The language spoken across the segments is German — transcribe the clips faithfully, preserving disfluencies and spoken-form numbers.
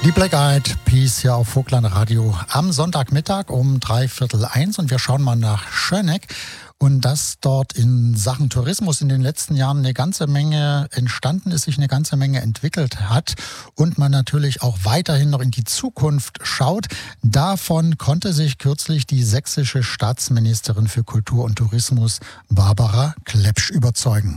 Die Black Eyed Peas hier auf Vogtland Radio am Sonntagmittag um dreiviertel eins und wir schauen mal nach Schöneck. Und dass dort in Sachen Tourismus in den letzten Jahren eine ganze Menge entstanden ist, sich eine ganze Menge entwickelt hat und man natürlich auch weiterhin noch in die Zukunft schaut. Davon konnte sich kürzlich die sächsische Staatsministerin für Kultur und Tourismus Barbara Klepsch überzeugen.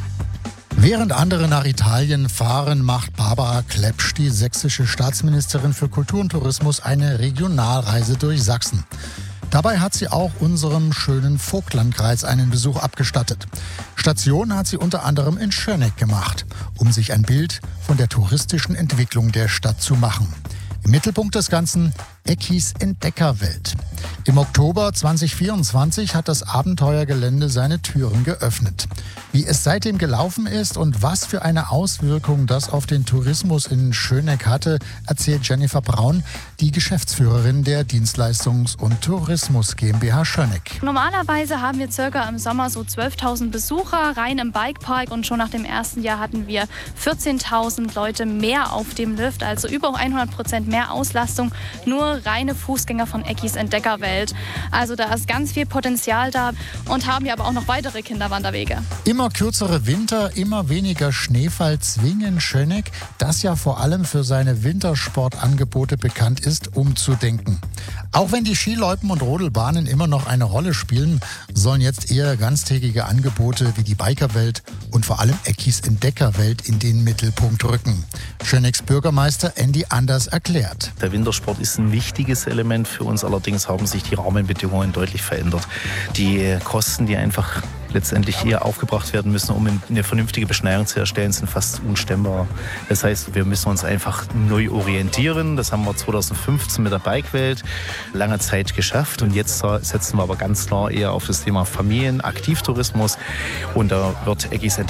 Während andere nach Italien fahren, macht Barbara Klepsch, die sächsische Staatsministerin für Kultur und Tourismus, eine Regionalreise durch Sachsen. Dabei hat sie auch unserem schönen Vogtlandkreis einen Besuch abgestattet. Station hat sie unter anderem in Schöneck gemacht, um sich ein Bild von der touristischen Entwicklung der Stadt zu machen. Im Mittelpunkt des Ganzen Eckis Entdeckerwelt. Im Oktober zweitausendvierundzwanzig hat das Abenteuergelände seine Türen geöffnet. Wie es seitdem gelaufen ist und was für eine Auswirkung das auf den Tourismus in Schöneck hatte, erzählt Jennifer Braun, die Geschäftsführerin der Dienstleistungs- und Tourismus GmbH Schöneck. Normalerweise haben wir circa im Sommer so zwölftausend Besucher rein im Bikepark und schon nach dem ersten Jahr hatten wir vierzehntausend Leute mehr auf dem Lift, also über hundert Prozent mehr Auslastung, nur reine Fußgänger von Eckis Entdeckerwelt. Also da ist ganz viel Potenzial da und haben wir aber auch noch weitere Kinderwanderwege. Immer kürzere Winter, immer weniger Schneefall zwingen Schöneck, das ja vor allem für seine Wintersportangebote bekannt ist, umzudenken. Auch wenn die Skiloipen und Rodelbahnen immer noch eine Rolle spielen, sollen jetzt eher ganztägige Angebote wie die Bikerwelt und vor allem Eckis Entdeckerwelt in den Mittelpunkt rücken. Schönecks Bürgermeister Andy Anders erklärt. Der Wintersport ist ein wichtiges Element für uns, allerdings haben sich die Rahmenbedingungen deutlich verändert. Die Kosten, die einfach letztendlich hier aufgebracht werden müssen, um eine vernünftige Beschneiung zu erstellen, sind fast unstemmbar. Das heißt, wir müssen uns einfach neu orientieren. Das haben wir zweitausendfünfzehn mit der Bikewelt lange Zeit geschafft und jetzt setzen wir aber ganz klar eher auf das Thema Familienaktivtourismus und da wird Eckis